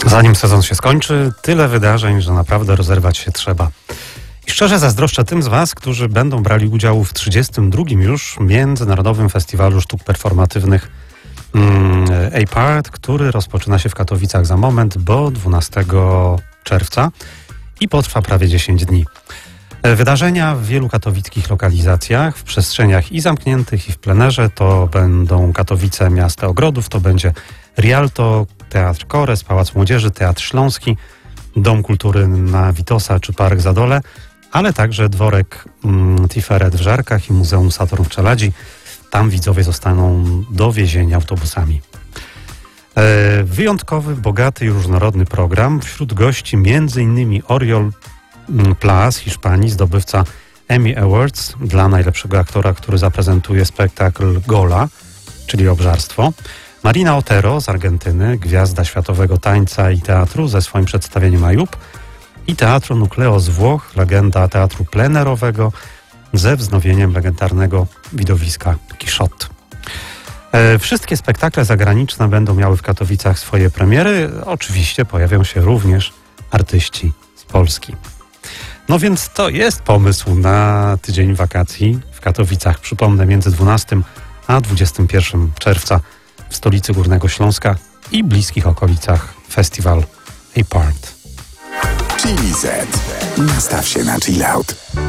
Zanim sezon się skończy, tyle wydarzeń, że naprawdę rozerwać się trzeba. I szczerze zazdroszczę tym z Was, którzy będą brali udział w 32. już Międzynarodowym Festiwalu Sztuk Performatywnych A-Part, który rozpoczyna się w Katowicach za moment, bo 12 czerwca i potrwa prawie 10 dni. Wydarzenia w wielu katowickich lokalizacjach, w przestrzeniach i zamkniętych, i w plenerze. To będą Katowice, Miasto Ogrodów, to będzie Rialto, Teatr Kores, Pałac Młodzieży, Teatr Śląski, Dom Kultury na Witosa czy Park Zadole, ale także Dworek Tiferet w Żarkach i Muzeum Saturn w Czeladzi. Tam widzowie zostaną dowiezieni autobusami. Wyjątkowy, bogaty i różnorodny program. Wśród gości m.in. Oriol Pla z Hiszpanii, zdobywca Emmy Awards dla najlepszego aktora, który zaprezentuje spektakl Gola, czyli obżarstwo. Marina Otero z Argentyny, gwiazda światowego tańca i teatru ze swoim przedstawieniem Ajub. I Teatro Nucleo z Włoch, legenda teatru plenerowego ze wznowieniem legendarnego widowiska Quichotte. Wszystkie spektakle zagraniczne będą miały w Katowicach swoje premiery. Oczywiście pojawią się również artyści z Polski. No więc to jest pomysł na tydzień wakacji w Katowicach. Przypomnę, między 12 a 21 czerwca w stolicy Górnego Śląska i bliskich okolicach festiwal A-Part. Chili Z. Nastaw się na chill out.